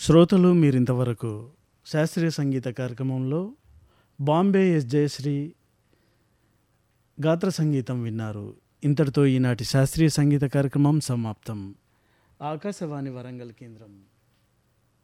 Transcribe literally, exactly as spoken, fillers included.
శ్రోతలు మీరింతవరకు శాస్త్రీయ సంగీత కార్యక్రమంలో బాంబే ఎస్ జయశ్రీ గాత్ర సంగీతం విన్నారు. ఇంతటితో ఈనాటి శాస్త్రీయ సంగీత కార్యక్రమం సమాప్తం. ఆకాశవాణి వరంగల్ కేంద్రం.